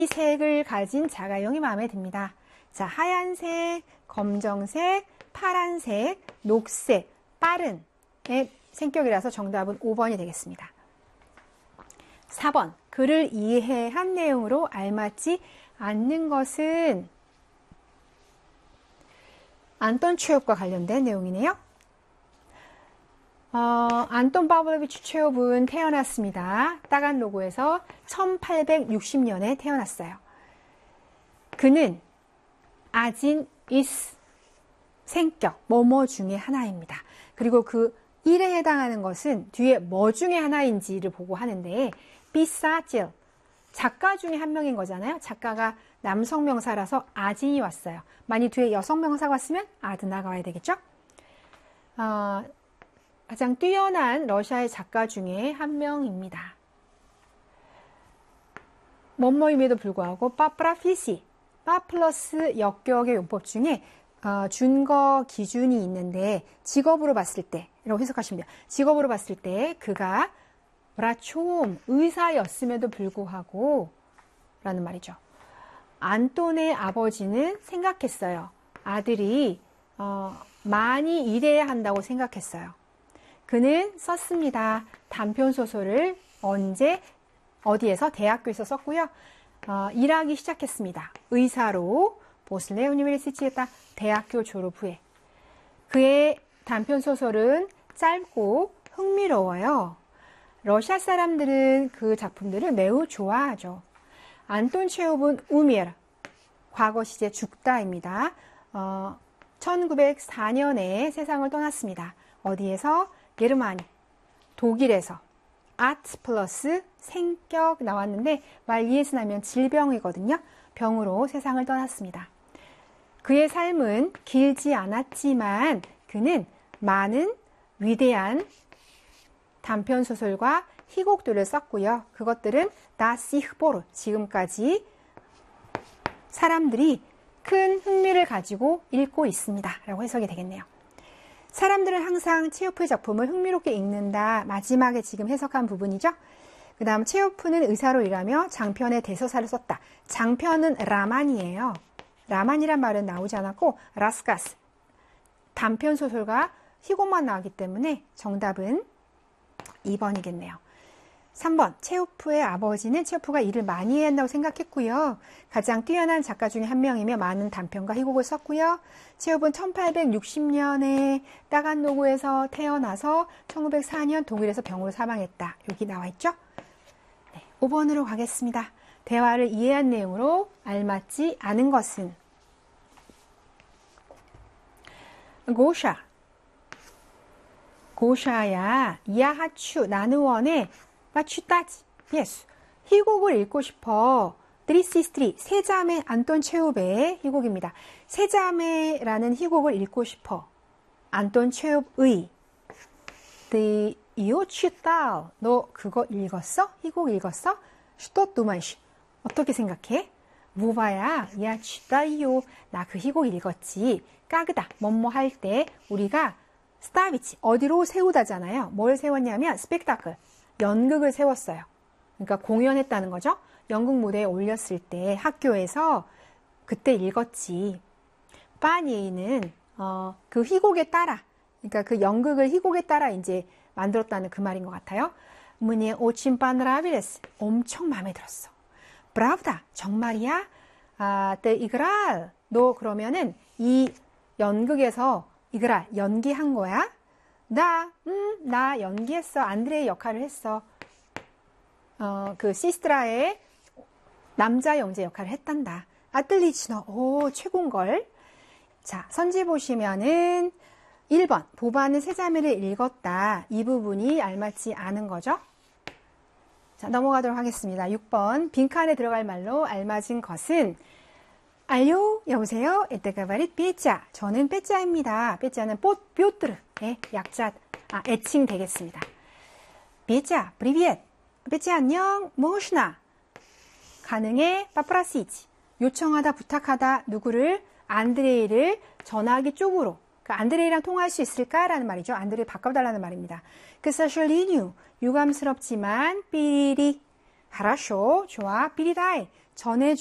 이 색을 가진 자가용이 마음에 듭니다. 자, 하얀색, 검정색, 파란색, 녹색, 빠른의 생격이라서 정답은 5번이 되겠습니다. 4번, 글을 이해한 내용으로 알맞지 않는 것은 안톤 체홉과 관련된 내용이네요. 안톤 파블로비치 체홉은 태어났습니다. 따간로그에서 1860년에 태어났어요. 그는 아진 이스 생격, 뭐뭐 중에 하나입니다. 그리고 그 1에 해당하는 것은 뒤에 뭐 중에 하나인지를 보고 하는데 비사질, 작가 중에 한 명인 거잖아요. 작가가 남성 명사라서 아진이 왔어요. 만약 뒤에 여성 명사가 왔으면 아드나가 와야 되겠죠? 가장 뛰어난 러시아의 작가 중에 한 명입니다. 뭐뭐임에도 불구하고 빠프라피시, 빠 플러스 역격의 용법 중에 준거 기준이 있는데 직업으로 봤을 때라고 해석하시면 돼요. 직업으로 봤을 때 그가 브라초움, 의사였음에도 불구하고 라는 말이죠. 안톤의 아버지는 생각했어요. 아들이 많이 일해야 한다고 생각했어요. 그는 썼습니다. 단편소설을 언제 어디에서 대학교에서 썼고요. 일하기 시작했습니다. 의사로 보슬레 우니베르시티에다 대학교 졸업 후에. 그의 단편소설은 짧고 흥미로워요. 러시아 사람들은 그 작품들을 매우 좋아하죠. 안톤 체홉은 우미르, 과거 시제 죽다입니다. 1904년에 세상을 떠났습니다. 어디에서? 게르마니, 독일에서. 아트 플러스 생격 나왔는데 말 이에서 나면 질병이거든요. 병으로 세상을 떠났습니다. 그의 삶은 길지 않았지만 그는 많은 위대한 단편소설과 희곡들을 썼고요. 그것들은 다시흐보르, 지금까지 사람들이 큰 흥미를 가지고 읽고 있습니다. 라고 해석이 되겠네요. 사람들은 항상 체호프의 작품을 흥미롭게 읽는다. 마지막에 지금 해석한 부분이죠. 그 다음 체호프는 의사로 일하며 장편의 대서사를 썼다. 장편은 라만이에요. 라만이란 말은 나오지 않았고 라스카스, 단편소설과 희곡만 나왔기 때문에 정답은 2번이겠네요. 3번, 체호프의 아버지는 체호프가 일을 많이 해야 한다고 생각했고요. 가장 뛰어난 작가 중에 한 명이며 많은 단편과 희곡을 썼고요. 체호프는 1860년에 따간로그에서 태어나서 1904년 독일에서 병으로 사망했다. 여기 나와 있죠? 네, 5번으로 가겠습니다. 대화를 이해한 내용으로 알맞지 않은 것은 고샤야 야하추 나누원의 마추따지 예수 희곡을 읽고 싶어. 드리시스트리 세자매 안톤 체홉의 희곡입니다. 세자매라는 희곡을 읽고 싶어. 안톤 체홉의 이오추따 너 그거 읽었어? 희곡 읽었어? 슈토 두마이시 어떻게 생각해? 뭐봐야 야 추따이요 나 그 희곡 읽었지. 까그다 뭐뭐 할 때 우리가 스타비치 어디로 세우다잖아요. 뭘 세웠냐면 스펙타클 연극을 세웠어요. 그러니까 공연했다는 거죠. 연극 무대에 올렸을 때 학교에서 그때 읽었지. 빠니에는 그 희곡에 따라, 그러니까 그 연극을 희곡에 따라 이제 만들었다는 그 말인 것 같아요. 문예 오친 파느라비레스 엄청 마음에 들었어. 브라브다 정말이야? 때 이그랄 너 그러면은 이 연극에서 이그랄 연기한 거야? 나 연기했어. 안드레의 역할을 했어. 그 시스트라의 남자 영재 역할을 했단다. 아틀리치너, 오, 최고인걸. 자, 선지 보시면은 1번, 보바는 세자매를 읽었다. 이 부분이 알맞지 않은 거죠. 자, 넘어가도록 하겠습니다. 6번, 빈칸에 들어갈 말로 알맞은 것은 알요? 여보세요? 에테가바릿 빼짜. 저는 빼짜입니다. 빼짜는 뾰트르의 약자, 애칭 되겠습니다. 빼짜, 프리비엣. 빼짜 안녕, 무엇이나. 가능해, 파프라시지. 요청하다, 부탁하다, 누구를? 안드레이를 전화기 쪽으로. 그러니까 안드레이랑 통화할 수 있을까라는 말이죠. 안드레이 바꿔달라는 말입니다. 그 사실리뉴 유감스럽지만 삐리. 하라쇼, 좋아, 삐리다이. 전해